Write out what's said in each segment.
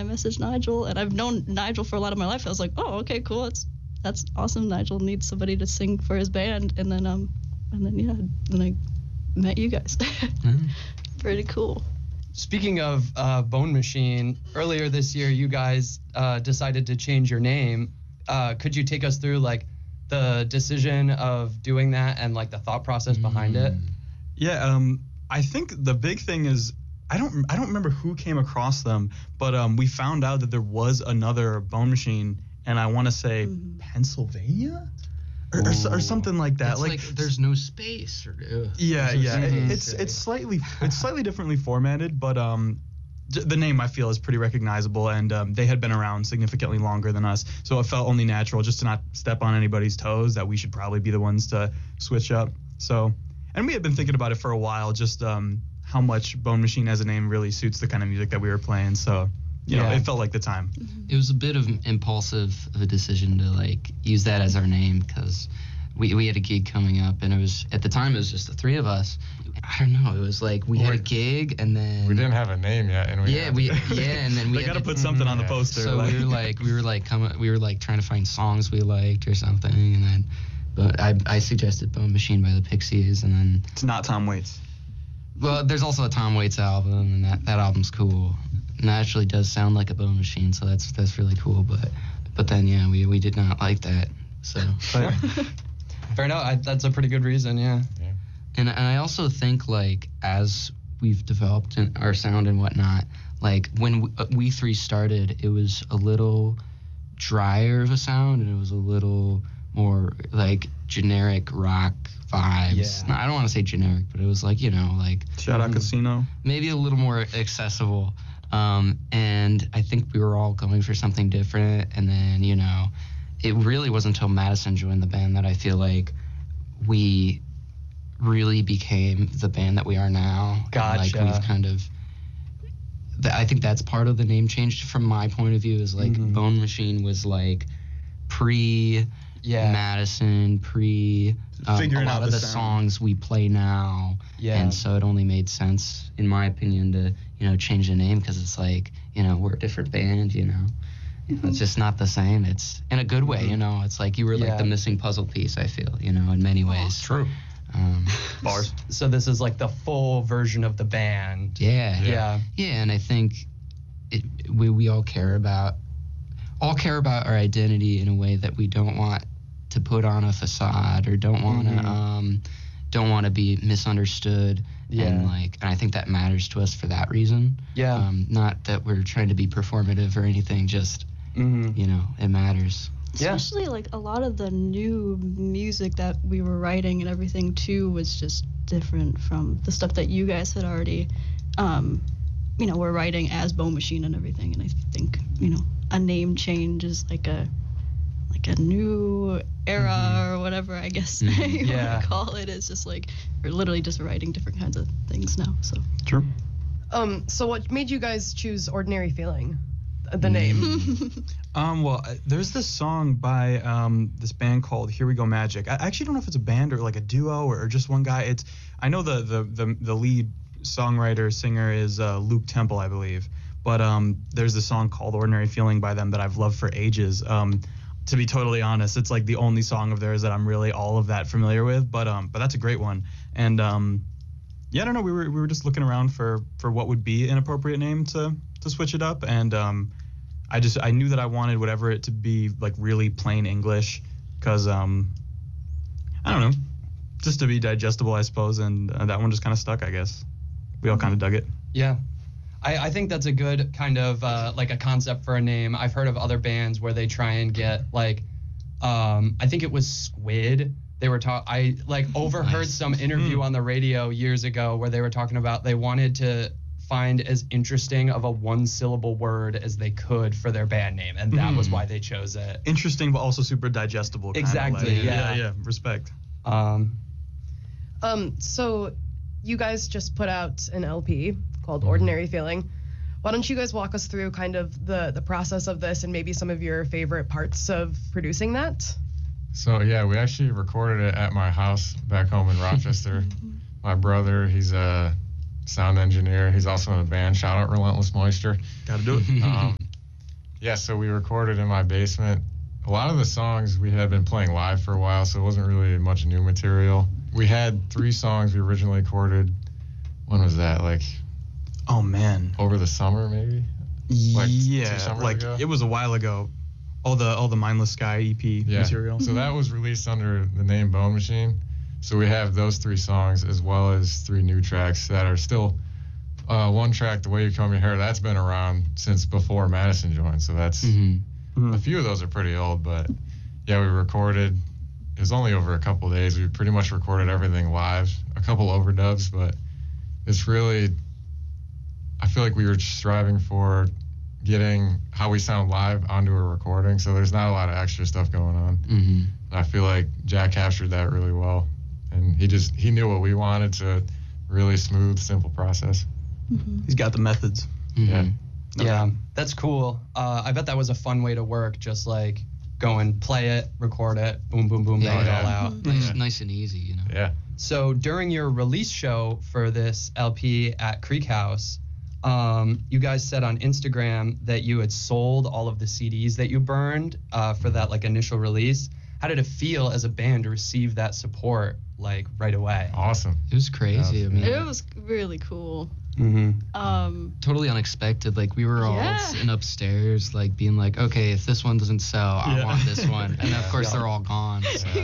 messaged Nigel, and I've known Nigel for a lot of my life. I was like, oh, okay, cool. That's awesome. Nigel needs somebody to sing for his band, and then I met you guys. Pretty cool. Speaking of Bone Machine, earlier this year you guys decided to change your name. Could you take us through like the decision of doing that and like the thought process behind it? Yeah, I think the big thing is I don't remember who came across them, but we found out that there was another Bone Machine, and I want to say Pennsylvania. Or something like that. It's like there's no space. Yeah. It's slightly differently formatted, but the name I feel is pretty recognizable, and they had been around significantly longer than us, so it felt only natural just to not step on anybody's toes that we should probably be the ones to switch up. So, and we had been thinking about it for a while, just how much Bone Machine as a name really suits the kind of music that we were playing. So. You know, it felt like the time. It was a bit of impulsive of a decision to like use that as our name because we had a gig coming up, and it was at the time it was just the three of us. I don't know. It was like we had a gig, and then we didn't have a name yet, and and then we got to put something on the poster. So we were like trying to find songs we liked or something, and then but I suggested Bone Machine by the Pixies, and then it's not Tom Waits. Well, there's also a Tom Waits album, and that album's cool. And that actually does sound like a Bone Machine, so that's really cool. But then we did not like that. So fair enough. That's a pretty good reason. Yeah. And I also think like as we've developed our sound and whatnot, like when we three started, it was a little drier of a sound, and it was a little more like generic rock vibes. Yeah. I don't want to say generic, but it was like like Shout out Casino. Maybe a little more accessible. And I think we were all going for something different. And then, it really wasn't until Madison joined the band that I feel like we really became the band that we are now. Gotcha. And like we've kind of, I think that's part of the name change from my point of view is like Bone Machine was like Madison, a lot of the songs we play now. Yeah. And so it only made sense, in my opinion, to, change the name because it's like, we're a different band, It's just not the same. It's in a good way, It's like you were like the missing puzzle piece, I feel, in many ways. True. Bars. So this is like the full version of the band. Yeah, and I think we all care about our identity in a way that we don't want to put on a facade or don't want to be misunderstood. And I think that matters to us for that reason. Not that we're trying to be performative or anything, just it matters. Especially like a lot of the new music that we were writing and everything too was just different from the stuff that you guys had already were writing as Bone Machine and everything. And I think a name change is like a new era or whatever, I guess you want to call it. It's just like we're literally just writing different kinds of things now. So true. So what made you guys choose Ordinary Feeling, the name? Well, there's this song by this band called Here We Go Magic. I actually don't know if it's a band or like a duo or just one guy. I know the lead songwriter singer is Luke Temple, I believe. But there's this song called Ordinary Feeling by them that I've loved for ages. To be totally honest, it's like the only song of theirs that I'm really all of that familiar with. But that's a great one. And I don't know. We were just looking around for what would be an appropriate name to switch it up. And I knew that I wanted whatever it to be like really plain English, because I don't know, just to be digestible, I suppose. And that one just kind of stuck, I guess. We all kind of dug it. Yeah. I think that's a good kind of like a concept for a name. I've heard of other bands where they try and get like, I think it was Squid. They were I overheard some interview on the radio years ago where they were talking about they wanted to find as interesting of a one-syllable word as they could for their band name, and that was why they chose it. Interesting, but also super digestible. Exactly. Yeah. Respect. So you guys just put out an LP called Ordinary Feeling. Why don't you guys walk us through kind of the process of this and maybe some of your favorite parts of producing that? So yeah, we actually recorded it at my house back home in Rochester. My brother, he's a sound engineer. He's also in a band. Shout out Relentless Moisture. Gotta do it. Yeah, so we recorded in my basement. A lot of the songs we had been playing live for a while, so it wasn't really much new material. We had 3 songs we originally recorded. When was that? Like, Oh man. over the summer, maybe? Like 2 yeah, summers like ago? it was a while ago. All the Mindless Sky EP Yeah. material. So that was released under the name Bone Machine. So we have those 3 songs as well as 3 new tracks that are still one track, The Way You Comb Your Hair, that's been around since before Madison joined. So that's Mm-hmm. a few of those are pretty old, but yeah, we recorded. It was only over a couple of days. We pretty much recorded everything live, a couple overdubs, but it's really, I feel like we were striving for getting how we sound live onto a recording, so there's not a lot of extra stuff going on. Mm-hmm. I feel like Jack captured that really well, and he knew what we wanted to really smooth, simple process. He's got the methods. Yeah. Yeah, that's cool. I bet that was a fun way to work, just like go and play it, record it, boom, boom, boom, bang it Yeah. all out. Nice and easy, you know. Yeah. So during your release show for this LP at Creek House, you guys said on Instagram that you had sold all of the CDs that you burned for that like initial release. How did it feel as a band to receive that support like right away? Awesome. It was crazy. I mean, It was really cool. Mm-hmm. totally unexpected. Like we were all Yeah. sitting upstairs, like being like, okay, if this one doesn't sell, I Yeah. want this one. And of course, they're all gone.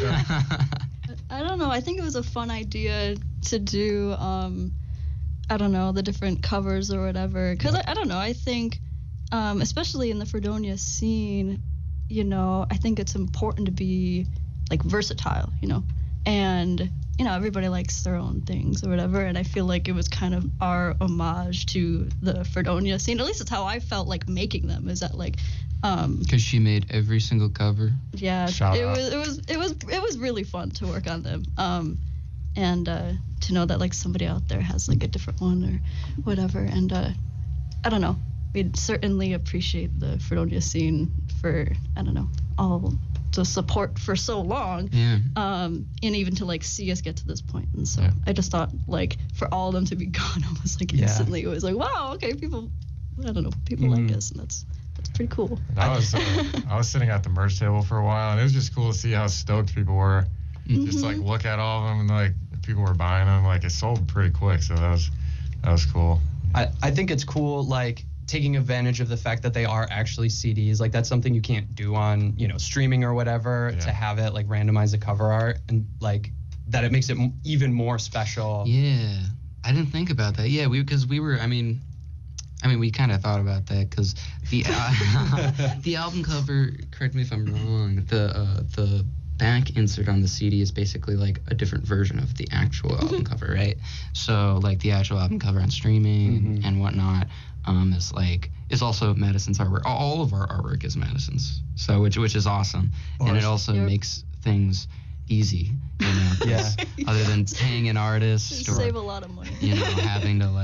I don't know. I think it was a fun idea to do, I don't know, the different covers or whatever. Because I don't know. I think, especially in the Fredonia scene, you know, I think it's important to be like versatile, you know, and you know everybody likes their own things or whatever. And I feel like it was kind of our homage to the Fredonia scene. At least it's how I felt like making them. Is that like, Because she made every single cover. yeah, Shout it out. was really fun to work on them. And to know that like somebody out there has like a different one or whatever. And I don't know. We'd certainly appreciate the Fredonia scene for, I don't know, all the support for so long. Yeah. And even to like see us get to this point. And so Yeah. I just thought like for all of them to be gone almost like Yeah. instantly, it was like, wow, okay, people, I don't know, people like us, and that's pretty cool. And I was sitting at the merch table for a while, and it was just cool to see how stoked people were. Just like look at all of them, and like people were buying them. Like it sold pretty quick, so that was cool. I think it's cool, like taking advantage of the fact that they are actually CDs. Like that's something you can't do on, you know, streaming or whatever. Yeah. To have it like randomize the cover art and like that, it makes it even more special. Yeah. I didn't think about that. Yeah, because we were. I mean, we kind of thought about that because the the album cover. Correct me if I'm wrong. The back insert on the CD is basically like a different version of the actual album cover, right? So like the actual album cover on streaming and whatnot is also Madison's artwork. All of our artwork is Madison's. So which is awesome, and it also Yep. makes things easy, you know. 'cause Yeah. Other than paying an artist or Save a lot of money. you know, having to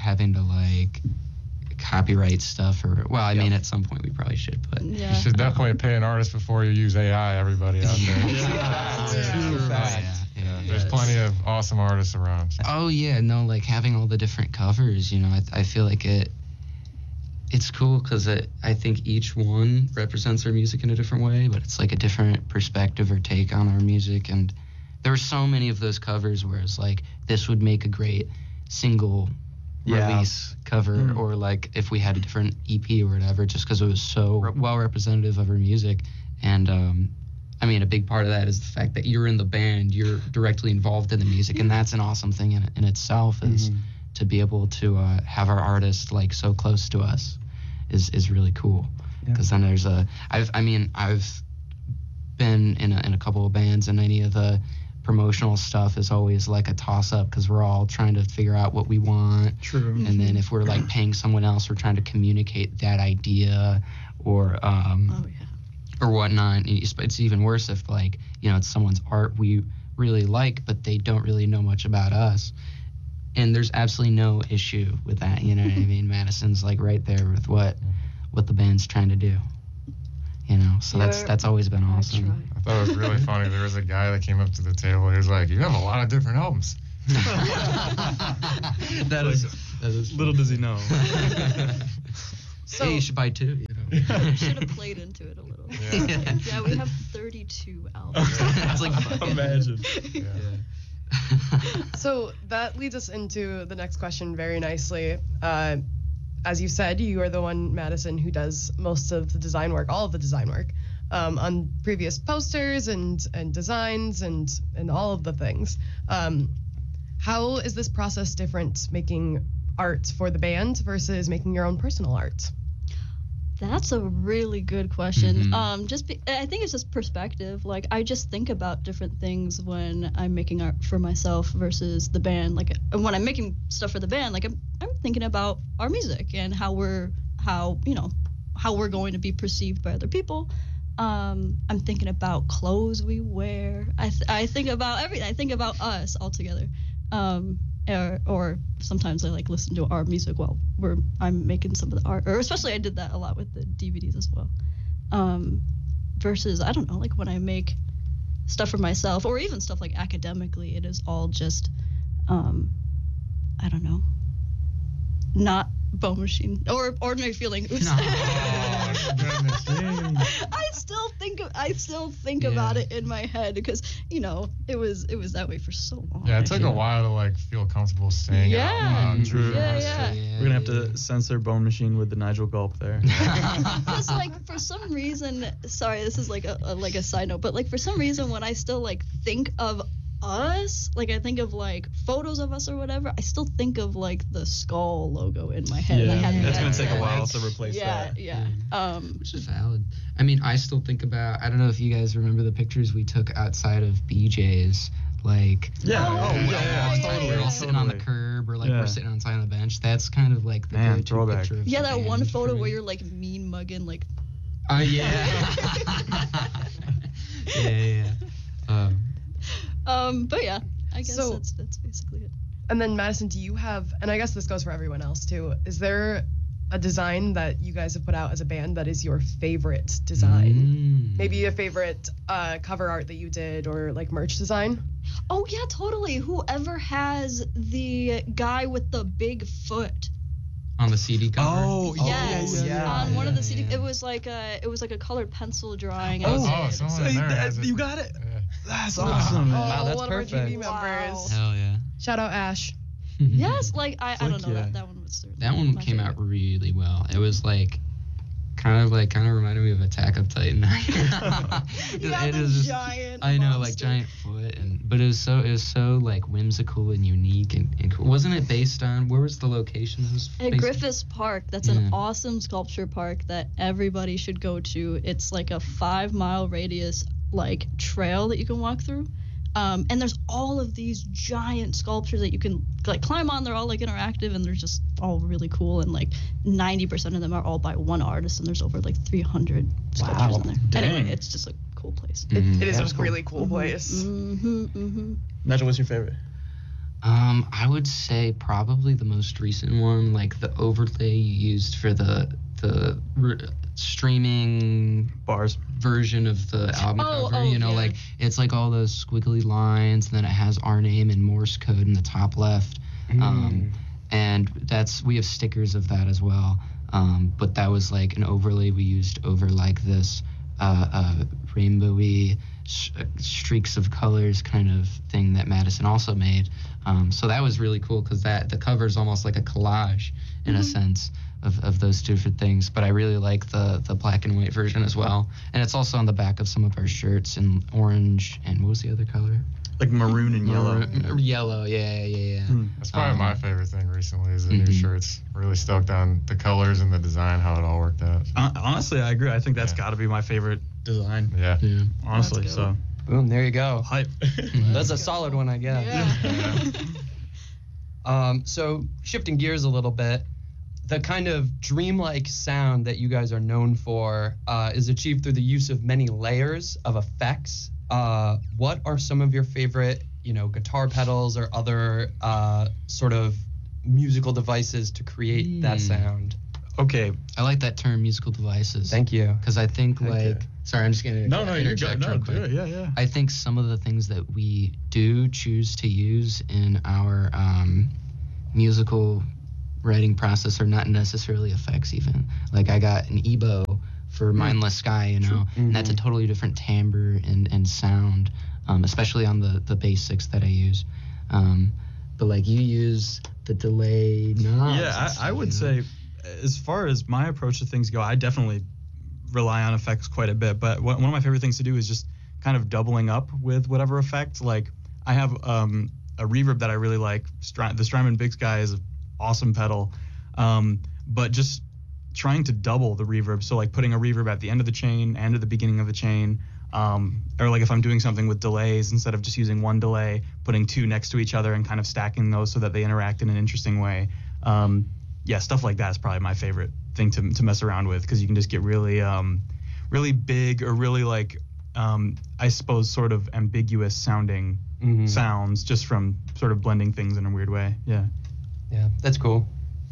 copyright stuff or I mean at some point we probably should, but Yeah. You should definitely pay an artist before you use AI. Everybody out there. True fact. There's plenty of awesome artists around. Oh yeah, no, like having all the different covers, you know, I feel like it's cool because I think each one represents our music in a different way, but it's like a different perspective or take on our music. And there were so many of those covers where it's like this would make a great single release cover, or like if we had a different EP or whatever, just because it was so well representative of our music. And I mean, a big part of that is the fact that you're in the band, you're directly involved in the music, and that's an awesome thing in itself. Is to be able to have our artist like so close to us is really cool. Because then there's I've been in a couple of bands, and any of the promotional stuff is always like a toss up because we're all trying to figure out what we want. True. And then if we're like paying someone else, we're trying to communicate that idea or Oh yeah. or whatnot. And it's even worse if like, you know, it's someone's art we really like, but they don't really know much about us. And there's absolutely no issue with that, you know what I mean? Madison's like right there with what the band's trying to do, you know. So that's always been awesome. I thought it was really funny. There was a guy that came up to the table. He was like, "You have a lot of different albums." that is Little does he know. So hey, you should buy two, you know. Should have played into it a little. Yeah. Yeah, we have 32 albums. It's like, fuck it. Imagine. So that leads us into the next question very nicely. As you said, you are the one, Madison, who does most of the design work, all of the design work, on previous posters and designs and all of the things. How is this process different making art for the band versus making your own personal art? That's a really good question. Mhm. I think it's just perspective. Like, I just think about different things when I'm making art for myself versus the band. Like, when I'm making stuff for the band, like I'm thinking about our music and how we're going to be perceived by other people. I'm thinking about clothes we wear. I think about everything. I think about us all together. Or sometimes I like listen to our music while I'm making some of the art, or especially I did that a lot with the DVDs as well. Versus, I don't know, like when I make stuff for myself or even stuff like academically, it is all just I don't know, not Bone Machine or Ordinary Feeling. Oops. Oh, goodness. I still think about it in my head because it was that way for so long. Yeah, it took a while to like feel comfortable saying it out loud. True. Yeah. We're gonna have to censor Bone Machine with the Nigel Gulp there. Because like for some reason, sorry, this is like a side note, but like for some reason when I still like think of us, like I think of like photos of us or whatever, I still think of like the skull logo in my head. I had That's gonna that take a set. while to replace that. Yeah. Which is valid. I mean, I still think about, I don't know if you guys remember the pictures we took outside of BJ's, like Totally. we're all sitting on the curb or like we're sitting on side of the bench. That's kind of like the go-to throwback. picture of Yeah, the that band one for photo me. where you're like mean mugging, like. Yeah. yeah. But yeah, I guess So- that's basically it. And then Madison, do you have, and I guess this goes for everyone else too, is there a design that you guys have put out as a band that is your favorite design? Maybe a favorite cover art that you did or like merch design? Oh yeah, totally. Whoever has the guy with the big foot. On the CD cover. Yes. yeah. On one of the CD, yeah. it was like a colored pencil drawing. Oh, I did. someone in there has it. You got it. Yeah. That's awesome, man. Wow, that's one of our perfect. GB members. Hell yeah. Shout out Ash. Yes, like I don't know, yeah. that one was certainly That one my came out favorite. really well. It was like kind of reminded me of Attack of Titan. You got It the is just- giant I know, like monster. giant foot, but it was so like whimsical and unique and cool. Wasn't it based on, where was the location? It was At based- Griffiths Park, that's Yeah. an awesome sculpture park that everybody should go to. It's like a 5-mile radius like trail that you can walk through. And there's all of these giant sculptures that you can like climb on. They're all like interactive and they're just all really cool. And like 90% of them are all by one artist. And there's over like 300 sculptures in there. Dang. Anyway, it's just a cool place. Mhm. It is That's a cool. really cool place. Nigel, what's your favorite? I would say probably the most recent one, like the overlay you used for the streaming Bars. version of the album cover. yeah. Like it's like all those squiggly lines, and then it has our name in Morse code in the top left. And we have stickers of that as well. But that was like an overlay we used over like this rainbowy streaks of colors kind of thing that Madison also made. So that was really cool because the cover is almost like a collage in a sense of those different things. But I really like the black and white version as well. And it's also on the back of some of our shirts in orange and what was the other color? Like maroon and yellow. Yellow, yeah. That's probably my favorite thing recently is the new shirts. Really stoked on the colors and the design, how it all worked out. Honestly, I agree. I think that's Yeah. got to be my favorite design. Yeah. Yeah. Honestly, Let's so Boom, there you go. hype. That's a solid one, I guess. Yeah. So shifting gears a little bit, the kind of dreamlike sound that you guys are known for is achieved through the use of many layers of effects. What are some of your favorite, guitar pedals or other sort of musical devices to create that sound? Okay. I like that term, musical devices. Thank you. Because I think Heck yeah. sorry, I'm just gonna interject real quick. do it. Yeah. I think some of the things that we do choose to use in our musical writing process are not necessarily effects even. Like I got an EBO for Mindless Sky, you know, and that's a totally different timbre and sound, especially on the basics that I use. But like you use the delay knobs. Yeah, I would say, as far as my approach to things go, I definitely rely on effects quite a bit. But one of my favorite things to do is just kind of doubling up with whatever effect. Like I have a reverb that I really like. The Strymon Big Sky is an awesome pedal, but just trying to double the reverb. So like putting a reverb at the end of the chain and at the beginning of the chain. Or like if I'm doing something with delays, instead of just using one delay, putting two next to each other and kind of stacking those so that they interact in an interesting way. Yeah, stuff like that is probably my favorite thing to mess around with, because you can just get really, really big or really like, I suppose, sort of ambiguous sounding sounds just from sort of blending things in a weird way. Yeah. Yeah, that's cool.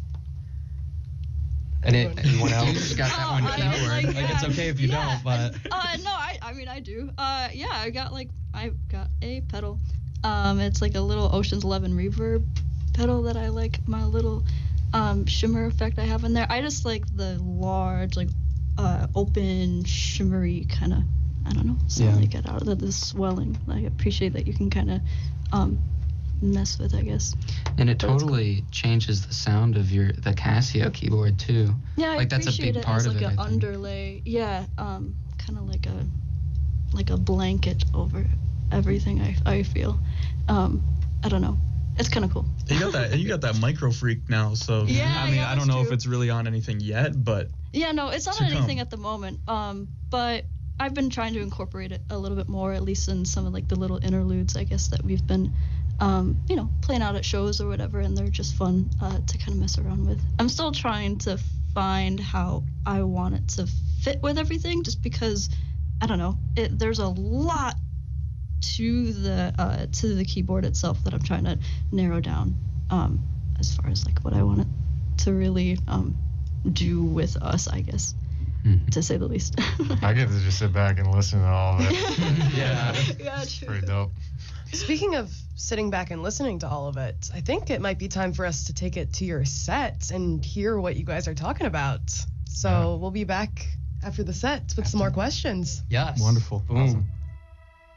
Anyone else? Dude's got that on keyboard. Like, it's okay if you don't, but no, I mean I do. Yeah, I've got a pedal. It's like a little Ocean's 11 reverb pedal that I like. My little shimmer effect I have in there. I just like the large, like open, shimmery kind of, I don't know, sound you get out of the swelling. I appreciate that you can kind of mess with, I guess. And it totally changes the sound of the Casio keyboard too. Yeah, like I that's a appreciate big it part as of like it. an underlay. Yeah, kind of like a blanket over everything. I feel. I don't know. It's kind of cool. You got that Micro Freak now, so Yeah, I mean, yeah, I don't that's know if true. it's really on anything yet, but Yeah, no, it's not to on anything come. at the moment. But I've been trying to incorporate it a little bit more, at least in some of like the little interludes, I guess, that we've been, playing out at shows or whatever, and they're just fun to kind of mess around with. I'm still trying to find how I want it to fit with everything, just because, I don't know, there's a lot to the keyboard itself that I'm trying to narrow down, as far as like what I want it to really do with us, I guess, to say the least. I get to just sit back and listen to all of it. Yeah, true. Pretty dope. Speaking of sitting back and listening to all of it, I think it might be time for us to take it to your set and hear what you guys are talking about. So we'll be back after the set with some more questions. yes. Wonderful. Boom. Awesome.